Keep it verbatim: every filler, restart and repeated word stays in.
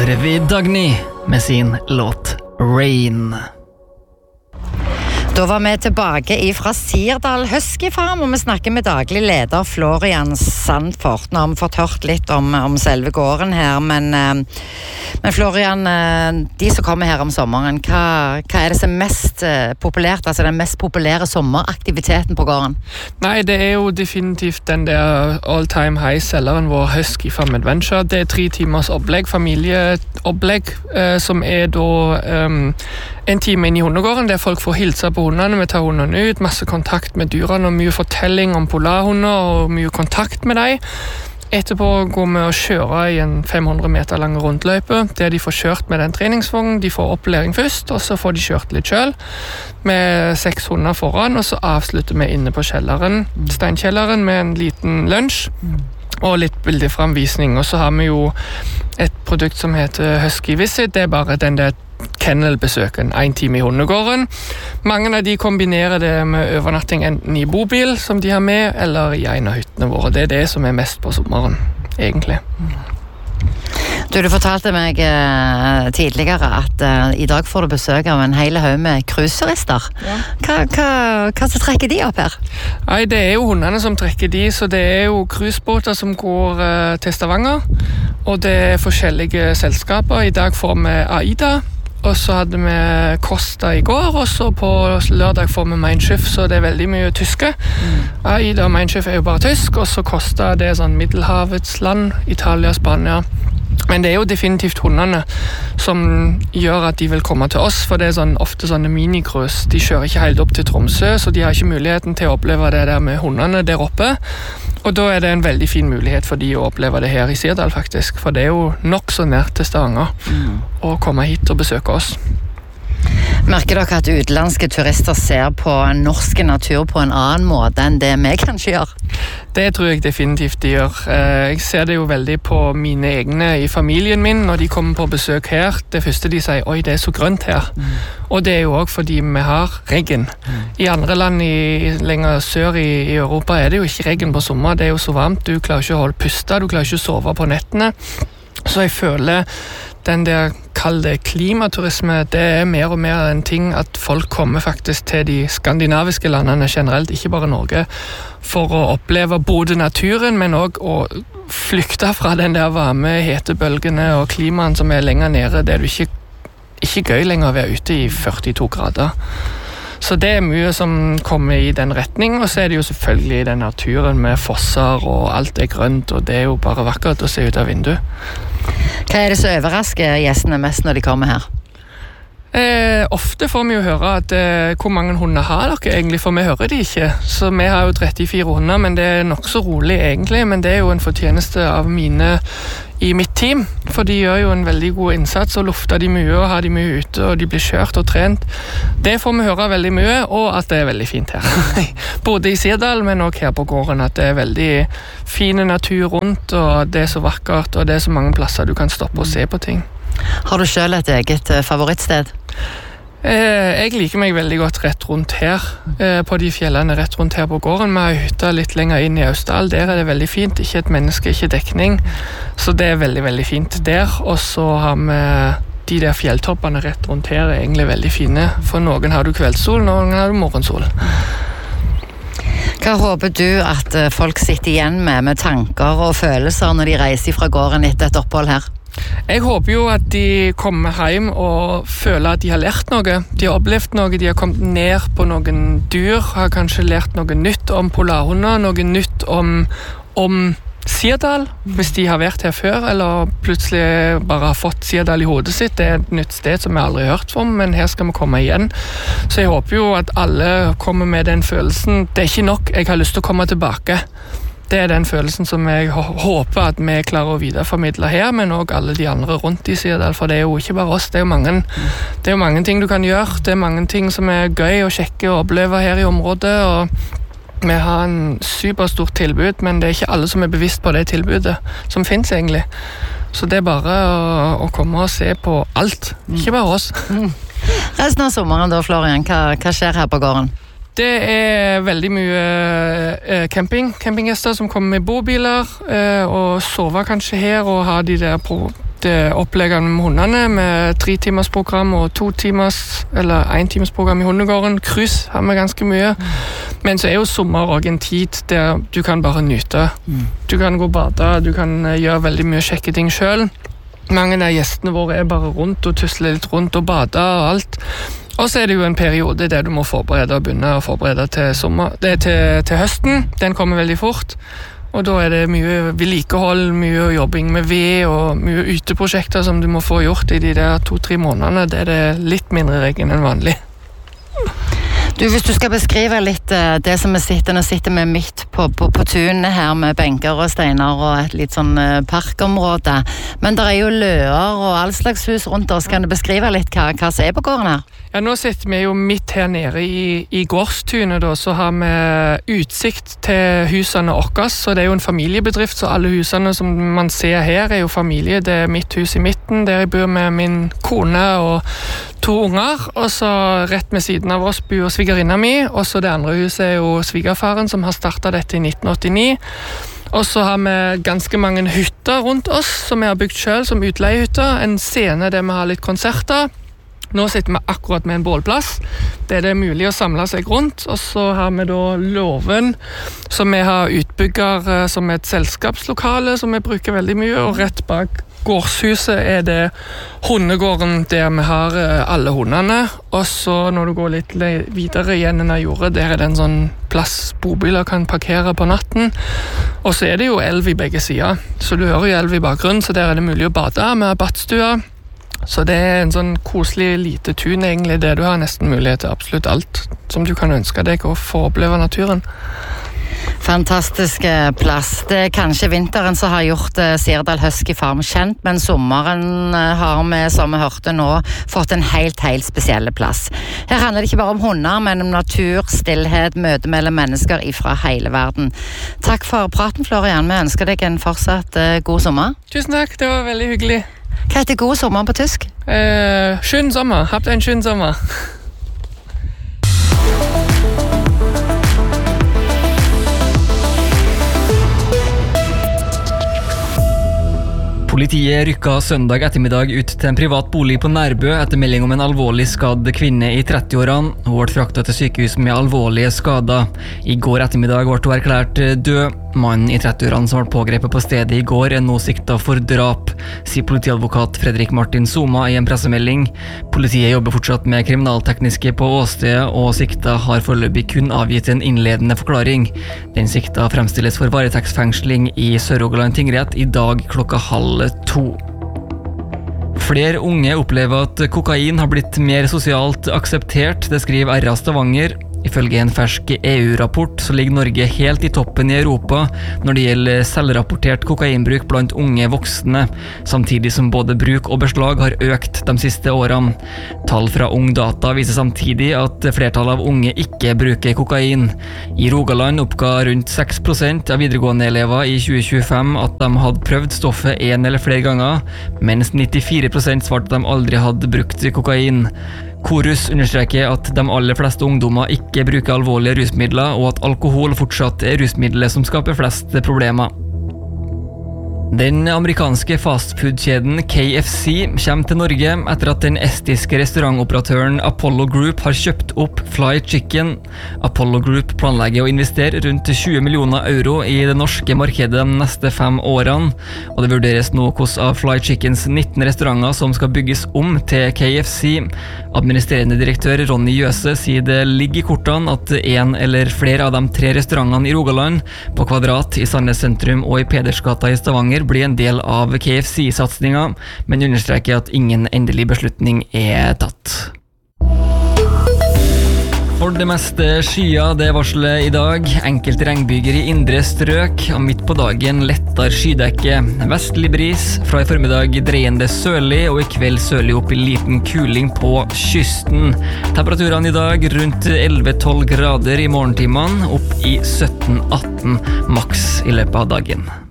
hører vi Dagny med sin låt Rain. Da var vi tilbake fra Sirdal Huskyfarm, og vi snakker med daglig leder Florian Sandfort. Nå har vi fått hørt litt om, om selve gården her, men, men Florian, de som kommer her om sommeren, hva, hva er det som er mest populært, altså den mest populære sommeraktiviteten på gården? Nei, det er jo definitivt den der all-time high-selleren vår Huskyfarm Adventure. Det er tre timers opplegg, familieopplegg, eh, som er da um, en time inn i hundegården, der folk får hilse på hundene, vi tar hundene ut, masse kontakt med dyrene, og mye fortelling om polarhunder, og mye kontakt med dem. Etterpå går vi og kjører i en fem hundre meter lang rundløype, der de får kjørt med den treningsvognen, de får opplæring først, og så får de kjørt litt selv, med seks hunder foran, og så avslutter vi inne på kjelleren, steinkjelleren, med en liten lunsj, og litt bildeframvisning, og så har vi jo et produkt som heter Husky Visit, det er bare den der kennelbesøken, en time i hundegården. Mange av de kombinerer det med overnatting enten i bobil, som de har med, eller i en av hyttene våre. Det er det som er mest på sommeren, egentlig. Du, du fortalte meg eh, tidligere at eh, i dag får du besøk av en hel haug med cruiseturister. Ja. Hva, hva, hva så trekker de opp her? Nei, det er jo hundene som trekker de, så det er jo cruisebåter som går eh, til Stavanger, og det er forskjellige selskaper. I dag får vi AIDA, og så hadde vi Costa i går, og så på lørdag får vi Mein Schiff, så det er veldig mye tyske. Mm. AIDA og Mein Schiff er jo bare tysk, og så Costa det er sånn Middelhavets land, Italia, Spania. Men det er jo definitivt hundene som gjør at de vil komme til oss, for det er sånn, ofte sånne minikrus. De kjører ikke helt opp til Tromsø, så de har ikke muligheten til å oppleve det der med hundene der oppe. Og da er det en veldig fin mulighet for de å oppleve det her i Sirdal, faktisk. For det er jo nok så nært til Stavanger mm. å komme hit og besøke oss. Merker dere at utenlandske turister ser på norsk natur på en annen måte enn det vi kanskje gjør? Det tror jeg definitivt de gjør. Jeg ser det jo veldig på mine egne i familien min når de kommer på besøk her. Det første de sier, oi, det er så grønt her. Mm. Og det er jo også fordi vi har regn. Mm. I andre land i, lenger sør i, i Europa er det jo ikke regn på sommer. Det er jo så varmt, du klarer ikke å holde puste, du klarer ikke å sove på nettene. Så jeg føler den der kalde klimaturisme, det er mer og mer en ting at folk kommer faktisk til de skandinaviske landene generelt, ikke bare Norge, for å oppleve både naturen, men også å flykte fra den der varme hetebølgene og klimaen som er lenger nede, det er jo ikke, ikke gøy lenger å være ute i førtito grader. Så det er mye som kommer i den retning, og så er det jo selvfølgelig den naturen med fosser og alt er grønt, og det er jo bare vakkert å se ut av vinduet. Hva er det som overrasker gjestene mest når de kommer her? Eh, ofte får vi jo høre at eh, hvor mange hunder har dere egentlig, for vi hører de ikke. Så vi har jo trettifire hunder, men det er nok så rolig egentlig, men det er jo en fortjeneste av mine i mitt team, for de gjør jo en veldig god innsats og lufter de mye og har de mye ute, og de blir kjørt og trent. Det får vi høre veldig mye, og at det er veldig fint her. Både i Sirdal, men også her på gården, at det er veldig fine natur rundt, og det er så vakkert, og det er så mange plasser du kan stoppe og se på ting. Har du selv et eget favorittsted? Eh, jeg liker meg veldig godt rett rundt her, eh, på de fjellene rett rundt her på gården. Vi har hytta litt lenger inn i Austdal, der er det veldig fint, ikke et menneske, ikke dekning, så det er veldig, veldig fint der. Og så har vi de der fjelltoppene rett rundt her er egentlig veldig fine, for noen har du kveldssol, noen har du morgensol. Hva håper du at folk sitter igjen med, med tanker og følelser når de reiser fra gården etter et opphold her? Jeg håper jo at de kommer hjem og føler at de har lært noe. De har opplevd noe, de har kommet ned på noen dyr, har kanskje lært noe nytt om polarhunder, noe nytt om, om Sirdal, hvis de har vært her før, eller plutselig bare har fått Sirdal i hodet sitt. Det er et nytt sted som vi aldri har hørt om, men her skal vi komme igjen. Så jeg håper jo at alle kommer med den følelsen. Det er ikke nok, jeg har lyst til å komme tilbake. Det er den følelsen som jeg håper at vi klarer å videreformidle her, men også alle de andre rundt i Sirdal, for det er jo ikke bare oss, det er jo mange, det er jo mange ting du kan gjøre, det er mange ting som er gøy å sjekke og oppleve her i området, og vi har en superstort tilbud, men det er ikke alle som er bevisst på det tilbudet som finnes egentlig. Så det er bare å, å komme og se på alt, ikke bare oss. Resten av sommeren da, Florian, hva, hva skjer her på gården? Det er veldig mye eh, camping, campinggjester som kommer med bobiler eh, og sover kanskje her og har de der på det oppleggene med hundene, med tre timers program og to timers, eller en timers program i hundegården. Kryss har vi ganske mye. Mm. Men så er jo sommer også en tid der du kan bare nyte. Mm. Du kan gå og bade, du kan gjøre veldig mye kjekke ting selv. Mange av gjestene våre er bare rundt og tusler litt rundt og bader og alt. Og så er det jo en periode der du må forberede og begynne å forberede til, sommer, det er til, til høsten. Den kommer veldig fort. Og da er det mye vedlikehold, mye jobbing med ved og mye yteprosjekter som du må få gjort i de der to-tre månedene. Det er det litt mindre regn enn vanlig. Du, hvis du skal beskrive litt uh, det som vi sitter, nå sitter vi midt på, på, på tunet her med benker og steiner og et litt sånn uh, parkområde. Men det er jo løer og all slags hus rundt oss. Kan du beskrive litt hva, hva som er på gården her? Ja, nå sitter vi jo midt her nede i, i gårdstunet, da, så har vi utsikt til husene våre. Så det er jo en familiebedrift, så alle husene som man ser her er jo familie. Det er mitt hus i midten, der jeg bor med min kone og to unger. Og så rett ved siden av oss bor svigerinna mi, og så det andre huset er jo svigerfaren som har startet dette i nitten åttini. Og så har vi ganske mange hytter rundt oss som vi har bygd selv som utleiehytter. En scene der vi har litt konserter. Nå sitter vi akkurat med en bålplass. Det er det mulig å samle seg rundt. Og så har vi da Låven, som vi har utbygger som et selskapslokale, som vi bruker veldig mye. Og rett bak gårdshuset er det hundegården der vi har alle hundene. Og så når du går litt videre igjen enn jeg gjorde, der er det en sånn plass bobiler kan parkere på natten. Og så er det jo elv i begge sider. Så du hører jo elv i bakgrunnen, så der er det mulig å bade. Vi har badstua. Så det er en sånn koselig lite tun egentlig, der du har nesten mulighet til absolutt alt som du kan ønske deg å få oppleve naturen. Fantastisk plass. Det er kanskje vinteren som har gjort Sirdal Husky Farm kjent, men sommeren har vi, som vi hørte nå, fått en helt, helt spesiell plass. Her handler det ikke bare om hunder, men om natur, stillhet, møte mellom mennesker fra hele verden. Takk for praten, Florian. Vi ønsker deg en fortsatt god sommer. Tusen takk, det var veldig hyggelig. Hva heter god sommer på tysk? Eh, schönen Sommer. Habt einen schönen Sommer. Politiet rykket søndag ettermiddag ut til en privat bolig på Nærbø etter melding om en alvorlig skadd kvinne i trettiårene. Hun ble fraktet til sykehus med alvorlige skader. I går ettermiddag ble hun erklært død. Mannen i trettiårene som ble pågrepet på stedet i går er nå siktet for drap, sier politiadvokat Fredrik Martin Soma i en pressemelding. Politiet jobber fortsatt med kriminaltekniske på åstedet, og sikta har foreløpig kun avgitt en innledende forklaring. Den sikta fremstilles for varetektsfengsling i Sør-Rogaland tingrett i dag klokka halv to. Flere unge opplever at kokain har blitt mer sosialt akseptert, det skriver R A Stavanger. Ifølge en fersk E U-rapport så ligger Norge helt i toppen i Europa når det gjelder selvrapportert kokainbruk blant unge voksne, samtidig som både bruk og beslag har økt de siste årene. Tall fra Ungdata viser samtidig at flertallet av unge ikke bruker kokain. I Rogaland oppga rundt seks prosent av videregående elever i tjue tjuefem at de hadde prøvd stoffet en eller flere ganger, mens nittifire prosent svarte at de aldri hadde brukt kokain. Korus understreker at de aller fleste ungdommer ikke bruker alvorlige rusmidler, og at alkohol fortsatt er rusmiddelet som skaper flest problemer. Den amerikanske fastfood-kjeden K F C kommer til Norge etter at den estiske restaurantoperatøren Apollo Group har kjøpt opp Fly Chicken. Apollo Group planlegger å investere rundt tjue millioner euro i det norske markedet de neste fem årene, og det vurderes nå hvordan av Fly Chickens nitten restauranter som skal bygges om til K F C. Administrerende direktør Ronny Jøse sier det ligger i kortene at en eller flere av de tre restaurantene i Rogaland, på Kvadrat i Sandnes sentrum og i Pedersgata i Stavanger blir en del av K F C-satsningen, men understreker at ingen endelig beslutning er tatt. For det meste skyer det varslet i dag. Enkelte regnbyger i indre strøk, og midt på dagen lettere skydekke. Vestlig bris, fra i formiddag dreiende sørlig, og i kveld sørlig opp i liten kuling på kysten. Temperaturene i dag rundt elleve til tolv grader i morgentimene, opp i sytten til atten maks i løpet av dagen.